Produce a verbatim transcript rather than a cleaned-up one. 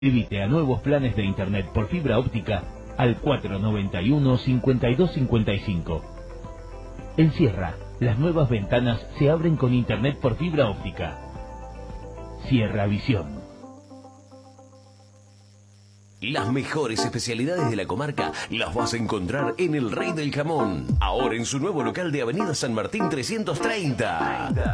Suscríbete a nuevos planes de internet por fibra óptica al cuatro noventa y uno, cincuenta y dos cincuenta y cinco. En Sierra, las nuevas ventanas se abren con internet por fibra óptica. Sierra Visión. Las mejores especialidades de la comarca las vas a encontrar en El Rey del Jamón, ahora en su nuevo local de Avenida San Martín trescientos treinta.